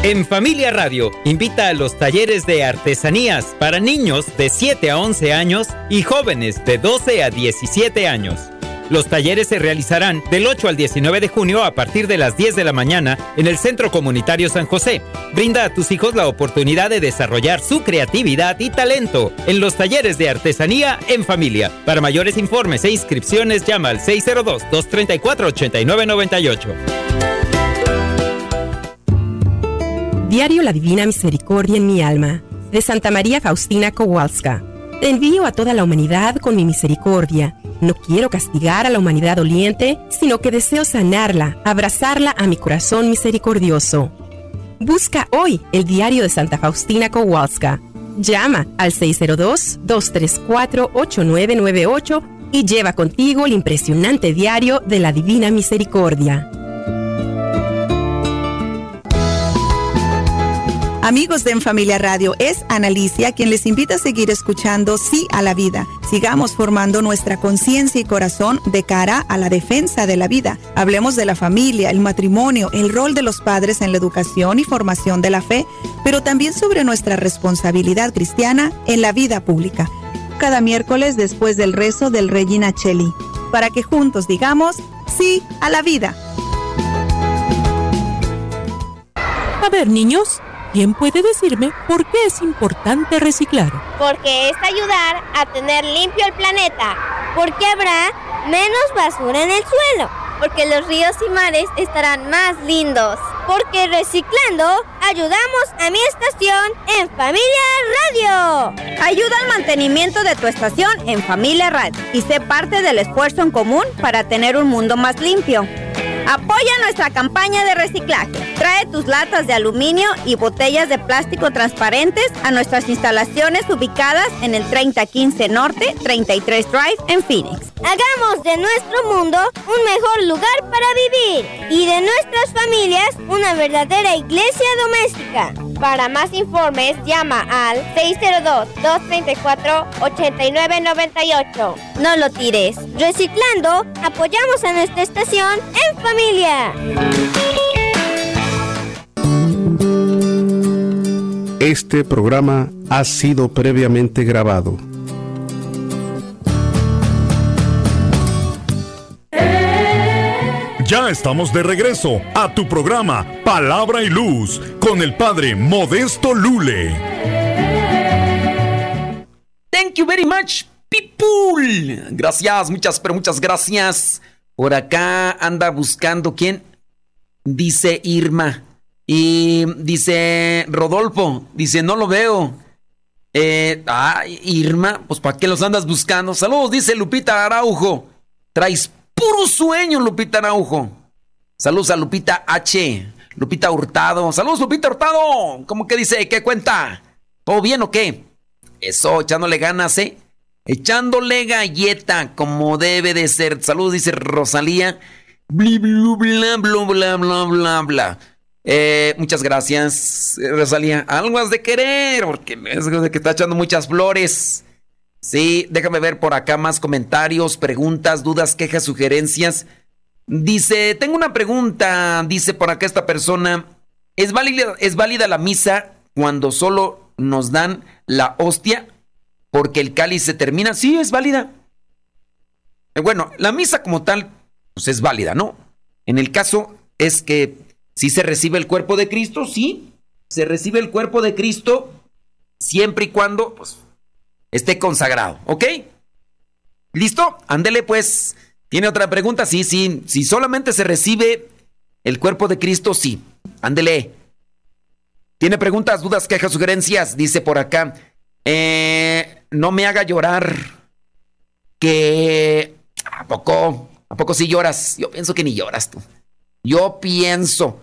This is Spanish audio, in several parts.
En Familia Radio, invita a los talleres de artesanías para niños de 7 a 11 años y jóvenes de 12 a 17 años. Los talleres se realizarán del 8 al 19 de junio a partir de las 10 de la mañana en el Centro Comunitario San José. Brinda a tus hijos la oportunidad de desarrollar su creatividad y talento en los talleres de artesanía en familia. Para mayores informes e inscripciones, llama al 602-234-8998. Diario La Divina Misericordia en mi alma, de Santa María Faustina Kowalska. Te envío a toda la humanidad con mi misericordia. No quiero castigar a la humanidad doliente, sino que deseo sanarla, abrazarla a mi corazón misericordioso. Busca hoy el diario de Santa Faustina Kowalska. Llama al 602-234-8998 y lleva contigo el impresionante diario de la Divina Misericordia. Amigos de En Familia Radio, es Analicia quien les invita a seguir escuchando Sí a la Vida. Sigamos formando nuestra conciencia y corazón de cara a la defensa de la vida. Hablemos de la familia, el matrimonio, el rol de los padres en la educación y formación de la fe, pero también sobre nuestra responsabilidad cristiana en la vida pública. Cada miércoles después del rezo del Regina Coeli, para que juntos digamos Sí a la Vida. A ver, niños, ¿quién puede decirme por qué es importante reciclar? Porque es ayudar a tener limpio el planeta. Porque habrá menos basura en el suelo. Porque los ríos y mares estarán más lindos. Porque reciclando, ayudamos a mi estación en Familia Radio. Ayuda al mantenimiento de tu estación en Familia Radio y sé parte del esfuerzo en común para tener un mundo más limpio. Apoya nuestra campaña de reciclaje. Trae tus latas de aluminio y botellas de plástico transparentes a nuestras instalaciones ubicadas en el 3015 Norte, 33 Drive en Phoenix. Hagamos de nuestro mundo un mejor lugar para vivir y de nuestras familias una verdadera iglesia doméstica. Para más informes, llama al 602-234-8998. No lo tires. Reciclando, apoyamos a nuestra estación en familia. Este programa ha sido previamente grabado. Ya estamos de regreso a tu programa Palabra y Luz con el Padre Modesto Lule. Thank you very much, people. Gracias, muchas gracias. Por acá anda buscando quién. Dice Irma. Y dice Rodolfo. Dice, no lo veo. Irma, pues ¿para qué los andas buscando? Saludos, dice Lupita Araujo. Traes puro sueño, Lupita Araujo. Saludos a Lupita H. Lupita Hurtado. Saludos, Lupita Hurtado. ¿Cómo que dice? ¿Qué cuenta? ¿Todo bien o qué? Eso, echándole ganas, ¿eh? Echándole galleta, como debe de ser. Saludos, dice Rosalía. Bla, bla, bla, bla, bla, bla, bla. Muchas gracias, Rosalía. Algo has de querer, porque es de que está echando muchas flores. Sí, déjame ver por acá más comentarios, preguntas, dudas, quejas, sugerencias. Dice, tengo una pregunta, dice por acá esta persona. ¿Es válida la misa cuando solo nos dan la hostia porque el cáliz se termina? Sí, es válida. Bueno, la misa como tal, pues es válida, ¿no? En el caso es que si se recibe el cuerpo de Cristo, sí, se recibe el cuerpo de Cristo siempre y cuando, pues, esté consagrado, ¿ok? ¿Listo? Ándele pues. ¿Tiene otra pregunta? Sí, si solamente se recibe el cuerpo de Cristo, sí. Ándele. ¿Tiene preguntas, dudas, quejas, sugerencias? Dice por acá. No me haga llorar. ¿A poco sí lloras? Yo pienso que ni lloras tú. Yo pienso.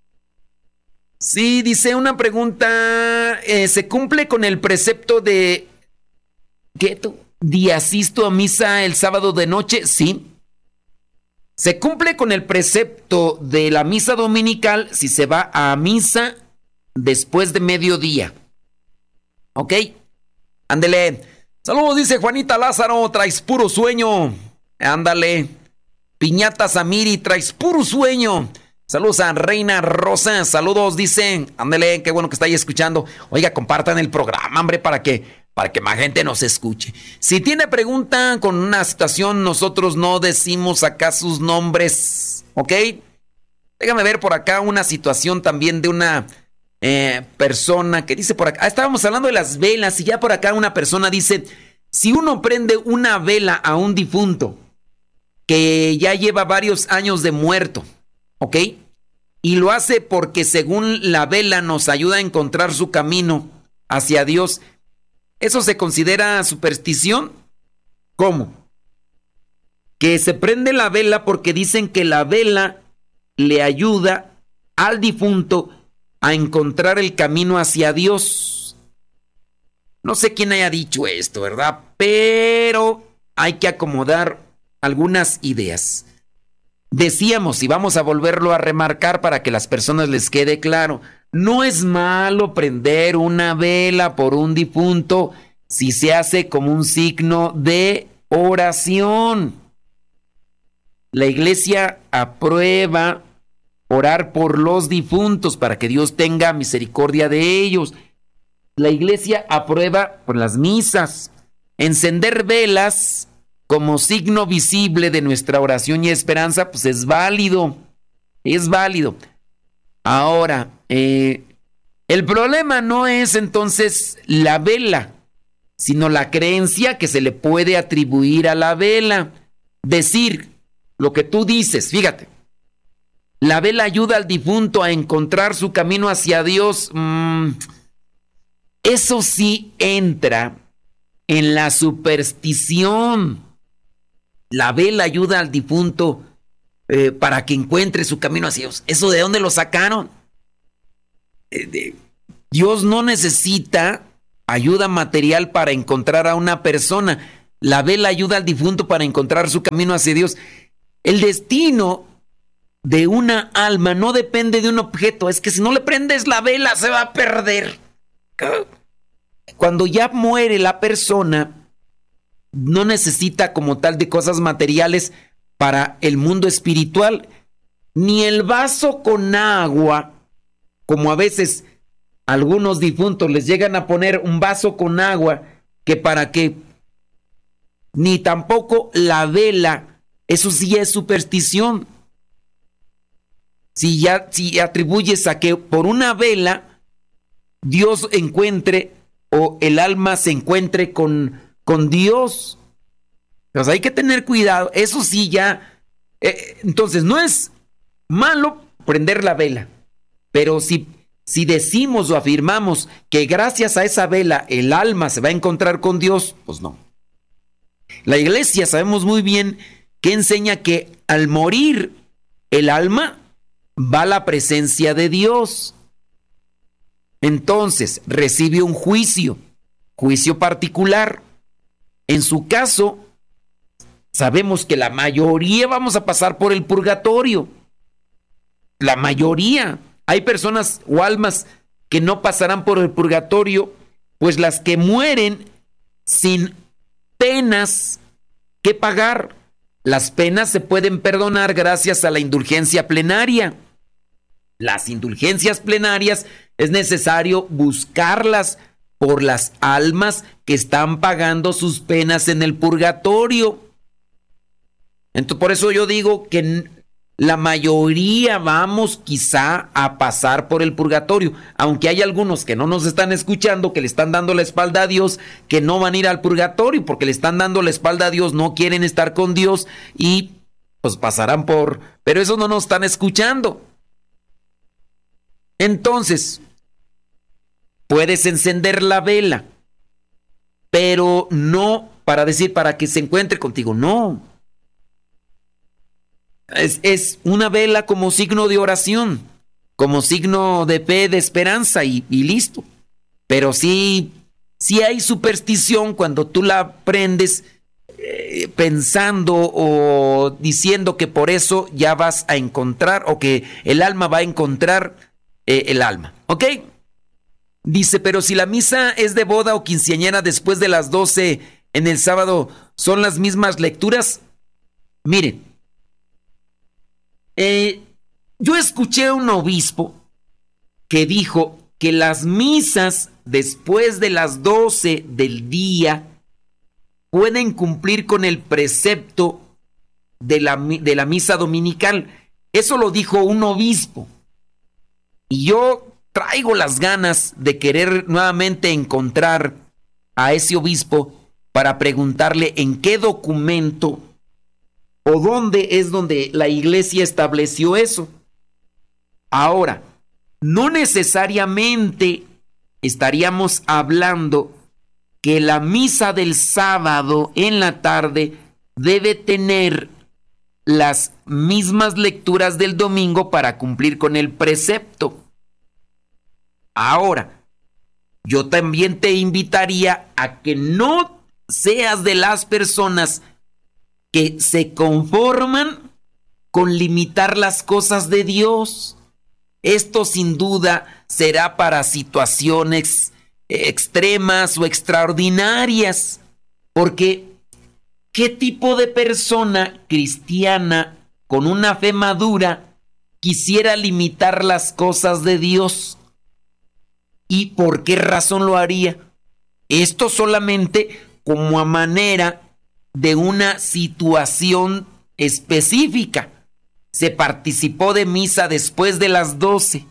Sí, dice una pregunta. ¿Se cumple con el precepto de ¿qué tú? ¿De asisto a misa el sábado de noche? Sí. Se cumple con el precepto de la misa dominical si se va a misa después de mediodía. ¿Ok? Ándele. Saludos, dice Juanita Lázaro. Traes puro sueño. Ándale. Piñata Samiri. Traes puro sueño. Saludos a Reina Rosa. Saludos, dicen. Ándele, qué bueno que está ahí escuchando. Oiga, compartan el programa, hombre, para que más gente nos escuche. Si tiene pregunta con una situación, nosotros no decimos acá sus nombres, ¿ok? Déjame ver por acá una situación también de una persona que dice por acá. Estábamos hablando de las velas y ya por acá una persona dice, si uno prende una vela a un difunto que ya lleva varios años de muerto, ¿ok? Y lo hace porque según la vela nos ayuda a encontrar su camino hacia Dios, ¿eso se considera superstición? ¿Cómo? Que se prende la vela porque dicen que la vela le ayuda al difunto a encontrar el camino hacia Dios. No sé quién haya dicho esto, ¿verdad? Pero hay que acomodar algunas ideas. Decíamos, y vamos a volverlo a remarcar para que las personas les quede claro, no es malo prender una vela por un difunto si se hace como un signo de oración. La iglesia aprueba orar por los difuntos para que Dios tenga misericordia de ellos. La iglesia aprueba por las misas encender velas como signo visible de nuestra oración y esperanza, pues es válido. Es válido. Ahora, el problema no es entonces la vela, sino la creencia que se le puede atribuir a la vela. Decir lo que tú dices, fíjate. La vela ayuda al difunto a encontrar su camino hacia Dios. Eso sí entra en la superstición. La vela ayuda al difunto para que encuentre su camino hacia Dios. ¿Eso de dónde lo sacaron? Dios no necesita ayuda material para encontrar a una persona. La vela ayuda al difunto para encontrar su camino hacia Dios. El destino de una alma no depende de un objeto. Es que si no le prendes la vela se va a perder. Cuando ya muere la persona, no necesita como tal de cosas materiales para el mundo espiritual. Ni el vaso con agua, como a veces algunos difuntos les llegan a poner un vaso con agua, que para qué, ni tampoco la vela. Eso sí es superstición. Si atribuyes a que por una vela Dios encuentre o el alma se encuentre con Dios, pues hay que tener cuidado. Eso sí ya. Entonces no es malo prender la vela, pero si decimos o afirmamos que gracias a esa vela el alma se va a encontrar con Dios, pues no. La iglesia sabemos muy bien que enseña que al morir el alma va a la presencia de Dios. Entonces recibe un juicio particular. En su caso, sabemos que la mayoría vamos a pasar por el purgatorio. La mayoría. Hay personas o almas que no pasarán por el purgatorio, pues las que mueren sin penas que pagar. Las penas se pueden perdonar gracias a la indulgencia plenaria. Las indulgencias plenarias es necesario buscarlas por las almas que están pagando sus penas en el purgatorio. Entonces, por eso yo digo que la mayoría vamos quizá a pasar por el purgatorio, aunque hay algunos que no nos están escuchando, que le están dando la espalda a Dios, que no van a ir al purgatorio porque le están dando la espalda a Dios, no quieren estar con Dios y pues pasarán por... Pero eso no nos están escuchando. Entonces, puedes encender la vela, pero no para decir para que se encuentre contigo, no. Es una vela como signo de oración, como signo de fe, de esperanza y listo. Pero sí hay superstición cuando tú la prendes pensando o diciendo que por eso ya vas a encontrar o que el alma va a encontrar el alma, ¿ok? Dice, pero si la misa es de boda o quinceañera después de las 12 en el sábado, ¿son las mismas lecturas? Miren, Yo escuché a un obispo que dijo que las misas después de las 12 del día pueden cumplir con el precepto de la misa dominical. Eso lo dijo un obispo. Y yo traigo las ganas de querer nuevamente encontrar a ese obispo para preguntarle en qué documento o dónde es donde la iglesia estableció eso. Ahora, no necesariamente estaríamos hablando que la misa del sábado en la tarde debe tener las mismas lecturas del domingo para cumplir con el precepto. Ahora, yo también te invitaría a que no seas de las personas que se conforman con limitar las cosas de Dios. Esto sin duda será para situaciones extremas o extraordinarias, porque ¿qué tipo de persona cristiana con una fe madura quisiera limitar las cosas de Dios? ¿Y por qué razón lo haría? Esto solamente como a manera de una situación específica. Se participó de misa después de las 12.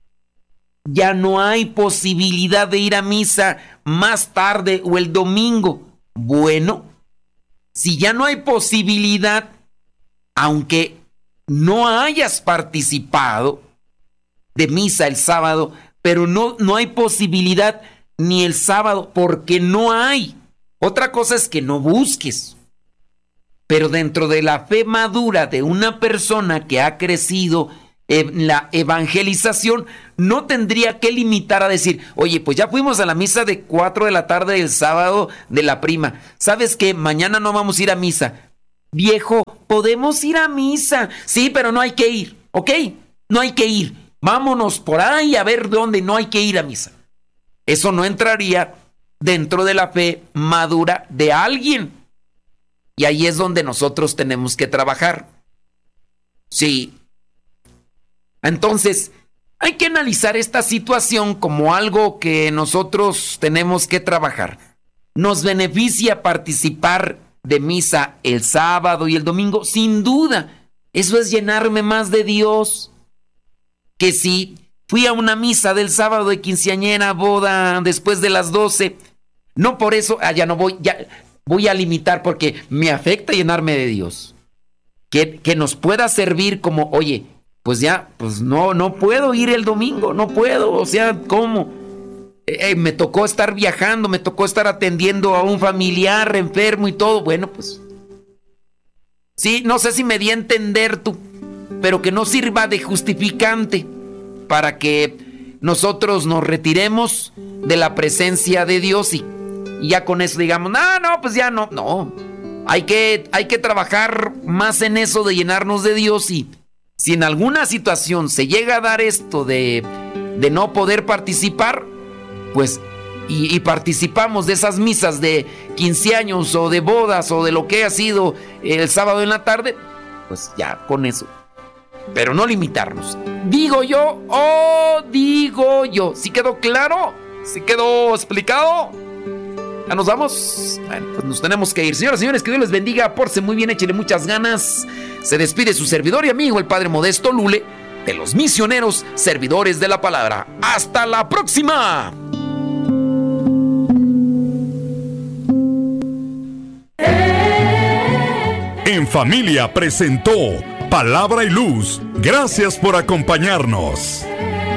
Ya no hay posibilidad de ir a misa más tarde o el domingo. Bueno, si ya no hay posibilidad, aunque no hayas participado de misa el sábado, pero no hay posibilidad ni el sábado porque no hay. Otra cosa es que no busques. Pero dentro de la fe madura de una persona que ha crecido en la evangelización, no tendría que limitar a decir, oye, pues ya fuimos a la misa de 4 de la tarde del sábado de la prima. ¿Sabes qué? Mañana no vamos a ir a misa. Viejo, podemos ir a misa. Sí, pero no hay que ir, ¿ok? No hay que ir. Vámonos por ahí a ver dónde no hay que ir a misa. Eso no entraría dentro de la fe madura de alguien. Y ahí es donde nosotros tenemos que trabajar. Sí. Entonces, hay que analizar esta situación como algo que nosotros tenemos que trabajar. ¿Nos beneficia participar de misa el sábado y el domingo? Sin duda. Eso es llenarme más de Dios. Que si fui a una misa del sábado de quinceañera, boda, después de las 12, no por eso, ya no voy, ya voy a limitar porque me afecta llenarme de Dios. Que nos pueda servir como, oye, pues ya, pues no puedo ir el domingo, no puedo, o sea, ¿cómo? Me tocó estar viajando, me tocó estar atendiendo a un familiar enfermo y todo, bueno, pues. Sí, no sé si me di a entender tú, pero que no sirva de justificante para que nosotros nos retiremos de la presencia de Dios y ya con eso digamos, no, pues ya no, hay que trabajar más en eso de llenarnos de Dios. Y si en alguna situación se llega a dar esto de no poder participar, pues y participamos de esas misas de 15 años o de bodas o de lo que ha sido el sábado en la tarde, pues ya con eso, pero no limitarnos. Digo yo. ¿Sí quedó claro? ¿Sí quedó explicado? ¿Ya nos vamos? Bueno, pues nos tenemos que ir. Señoras y señores, que Dios les bendiga. Pórtense muy bien, échenle muchas ganas. Se despide su servidor y amigo, el Padre Modesto Lule, de los misioneros servidores de la palabra. ¡Hasta la próxima! En Familia presentó Palabra y Luz. Gracias por acompañarnos.